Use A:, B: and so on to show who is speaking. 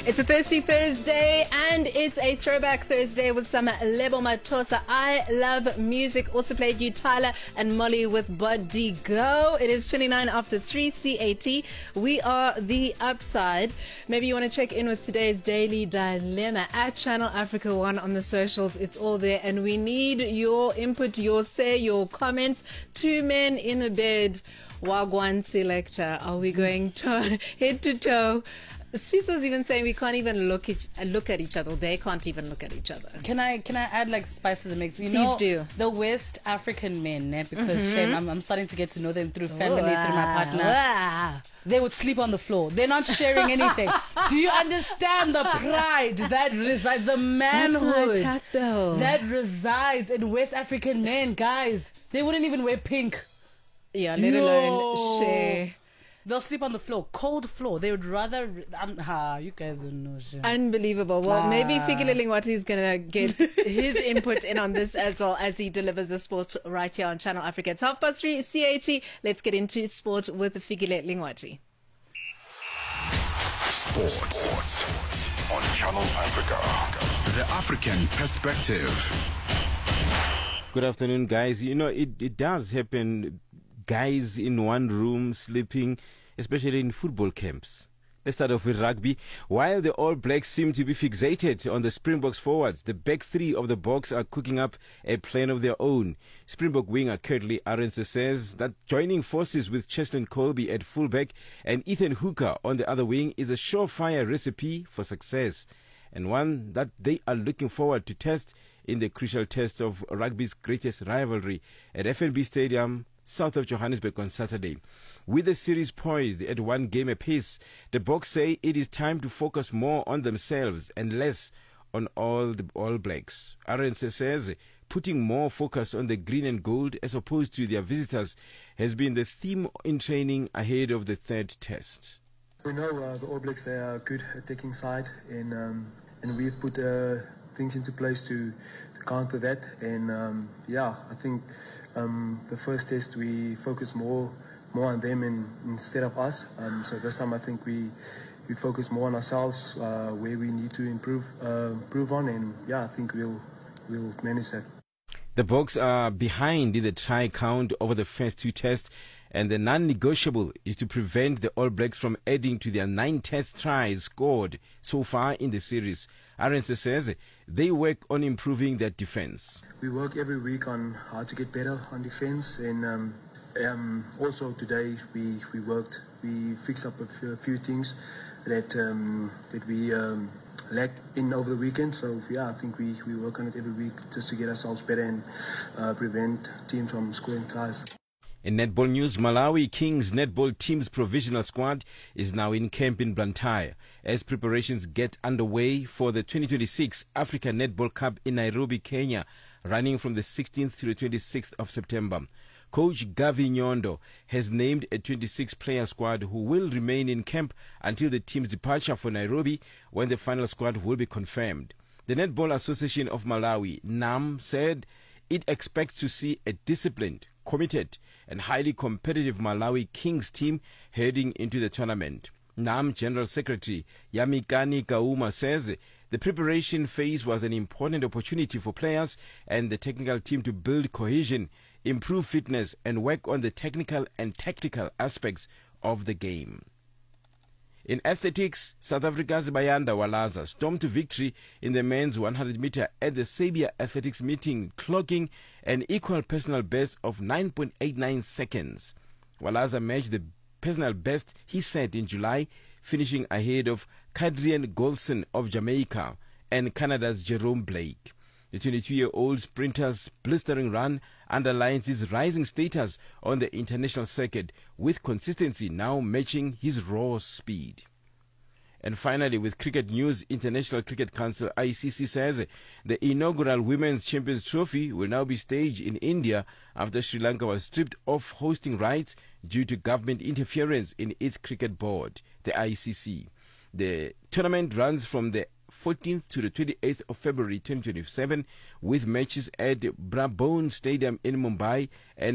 A: It's a Thirsty Thursday and it's a Throwback Thursday with some Lebo Mathosa. I love music. Also played you Tyler and Molly with Body Go. It is 29 after 3 CAT. We are The Upside. Maybe you want to check in with today's Daily Dilemma at Channel Africa 1 on the socials. It's all there and we need your input, your say, your comments. Two men in a bed. Wagwan selector. Are we going head to toe? Sfiso's even saying we can't even look at each other. They can't even look at each other.
B: Can I add like spice to the mix?
A: Please do.
B: The West African men, because shame, I'm starting to get to know them through family, through my partner. They would sleep on the floor. They're not sharing anything. Do you understand the pride that resides, the manhood that resides in West African men, guys? They wouldn't even wear pink.
A: Yeah, let alone share.
B: They'll sleep on the floor, cold floor. They would rather. You guys don't know shit.
A: Unbelievable. Well, maybe Fikile Lingwati is going to get his input in on this as well as he delivers the sport right here on Channel Africa. It's 3:30 CAT. Let's get into sport with Fikile Lingwati.
C: Sports on Channel Africa. The African perspective.
D: Good afternoon, guys. You know, it does happen. Guys in one room sleeping, especially in football camps. Let's start off with rugby. While the All Blacks seem to be fixated on the Springboks forwards, the back three of the Boks are cooking up a plan of their own. Springbok winger Curtly Arendse says that joining forces with Cheslin Kolbe at fullback and Ethan Hooker on the other wing is a surefire recipe for success, and one that they are looking forward to test in the crucial test of rugby's greatest rivalry at FNB Stadium, south of Johannesburg on Saturday. With the series poised at one game apiece, the Boks say it is time to focus more on themselves and less on all the All Blacks. Arendse says putting more focus on the green and gold as opposed to their visitors has been the theme in training ahead of the third test.
E: We know the All Blacks, they are a good attacking side, and we've put things into place to counter that. And I think the first test we focused more on them instead of us. So this time I think we focus more on ourselves, where we need to improve on, and I think we'll manage that.
D: The Boks are behind in the try count over the first two tests, and the non-negotiable is to prevent the All Blacks from adding to their 9 test tries scored so far in the series. Arendse says they work on improving their defense.
E: We work every week on how to get better on defense, and also today we fixed up a few things that we lacked in over the weekend. So I think we work on it every week just to get ourselves better and prevent teams from scoring tries.
D: In netball news, Malawi Kings netball team's provisional squad is now in camp in Blantyre as preparations get underway for the 2026 Africa Netball Cup in Nairobi, Kenya, running from the 16th to the 26th of September. Coach Gavi Nyondo has named a 26-player squad who will remain in camp until the team's departure for Nairobi, when the final squad will be confirmed. The Netball Association of Malawi, NAM, said it expects to see a disciplined, committed and highly competitive Malawi Kings team heading into the tournament. NAM General Secretary Yamikani Kauma says the preparation phase was an important opportunity for players and the technical team to build cohesion, improve fitness and work on the technical and tactical aspects of the game. In athletics, South Africa's Bayanda Walaza stormed to victory in the men's 100-meter at the Sabia Athletics meeting, clocking an equal personal best of 9.89 seconds. Walaza matched the personal best he set in July, finishing ahead of Kadrian Golson of Jamaica and Canada's Jerome Blake. The 22-year-old sprinter's blistering run underlines his rising status on the international circuit, with consistency now matching his raw speed. And finally, with cricket news, International Cricket Council ICC says the inaugural Women's Champions Trophy will now be staged in India after Sri Lanka was stripped of hosting rights due to government interference in its cricket board, the ICC. The tournament runs from the 14th to the 28th of February 2027, with matches at Brabourne Stadium in Mumbai and